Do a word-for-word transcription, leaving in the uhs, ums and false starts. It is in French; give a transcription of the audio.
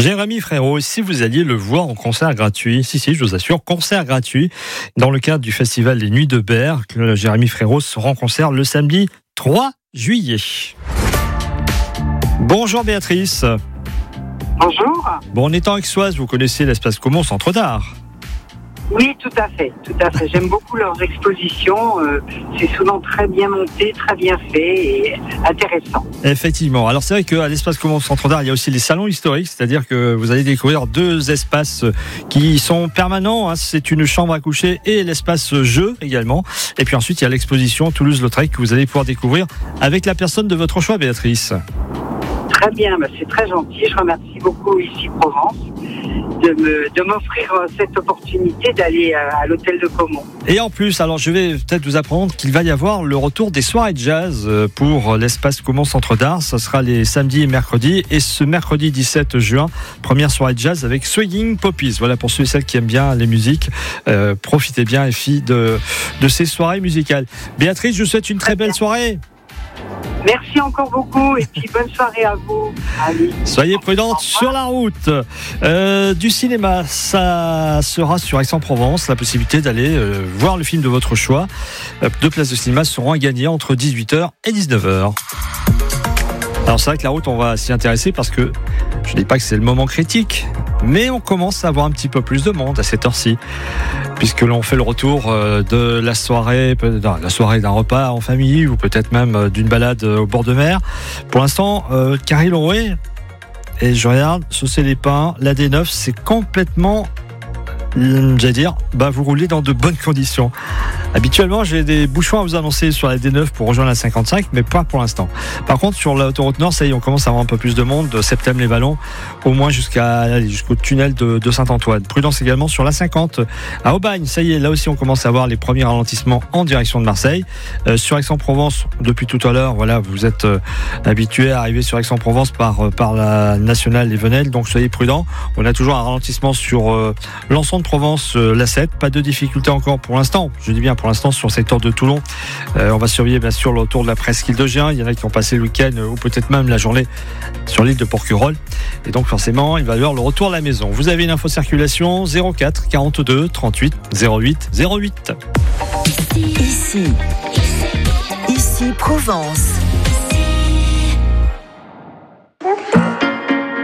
Jérémy Frérot, si vous alliez le voir en concert gratuit, si, si, je vous assure, concert gratuit, dans le cadre du festival Les Nuits de Berck, Jérémy Frérot sera en concert le samedi trois juillet. Bonjour Béatrice. Bonjour. Bon, en étant aixoise, vous connaissez l'Espace Gaumont Centre d'Art. Oui, tout à fait, tout à fait. J'aime beaucoup leurs expositions. Euh, c'est souvent très bien monté, très bien fait et intéressant. Effectivement. Alors c'est vrai qu'à l'Espace Gaumont Centre d'Art, il y a aussi les salons historiques, c'est-à-dire que vous allez découvrir deux espaces qui sont permanents. Hein. C'est une chambre à coucher et l'espace jeu également. Et puis ensuite, il y a l'exposition Toulouse-Lautrec que vous allez pouvoir découvrir avec la personne de votre choix, Béatrice. Très bien, bah c'est très gentil. Je remercie beaucoup ici Provence de, me, de m'offrir cette opportunité d'aller à, à l'hôtel de Caumont. Et en plus, alors je vais peut-être vous apprendre qu'il va y avoir le retour des soirées de jazz pour l'espace Gaumont Centre d'Art. Ce sera les samedis et mercredis. Et ce mercredi dix-sept juin, première soirée de jazz avec Swinging Poppies. Voilà, pour ceux et celles qui aiment bien les musiques, euh, profitez bien, les filles, de, de ces soirées musicales. Béatrice, je vous souhaite une très belle soirée. Merci encore beaucoup et puis bonne soirée à vous. Allez. Soyez prudente sur la route. Euh, du cinéma, ça sera sur Aix-en-Provence, la possibilité d'aller euh, voir le film de votre choix. Euh, deux places de cinéma seront à gagner entre dix-huit heures et dix-neuf heures. Alors c'est vrai que la route, on va s'y intéresser parce que je ne dis pas que c'est le moment critique, mais on commence à avoir un petit peu plus de monde à cette heure-ci, puisque l'on fait le retour de la soirée, la soirée d'un repas en famille ou peut-être même d'une balade au bord de mer. Pour l'instant, euh, Carry-Loé, et je regarde, Saucer les Pins, la D neuf, c'est complètement, j'allais dire, bah vous roulez dans de bonnes conditions. Habituellement, j'ai des bouchons à vous annoncer sur la D neuf pour rejoindre la cinquante-cinq, mais pas pour l'instant. Par contre, sur l'autoroute Nord, ça y est, on commence à avoir un peu plus de monde, de Septem-les-Vallons, au moins jusqu'à, allez, jusqu'au tunnel de, de Saint-Antoine. Prudence également sur la cinquante à Aubagne. Ça y est, là aussi, on commence à avoir les premiers ralentissements en direction de Marseille. Euh, sur Aix-en-Provence, depuis tout à l'heure, voilà, vous êtes euh, habitués à arriver sur Aix-en-Provence par, euh, par la nationale Les Venelles, donc soyez prudents. On a toujours un ralentissement sur euh, l'ensemble de Provence, euh, l'A sept. Pas de difficulté encore pour l'instant. Je dis bien pour l'instant sur le secteur de Toulon. Euh, on va surveiller bien sûr le retour de la presqu'île de Gien. Il y en a qui ont passé le week-end ou peut-être même la journée sur l'île de Porquerolles. Et donc forcément, il va y avoir le retour à la maison. Vous avez une info circulation zéro quatre quarante-deux trente-huit zéro huit zéro huit. Ici, ici, ici Provence.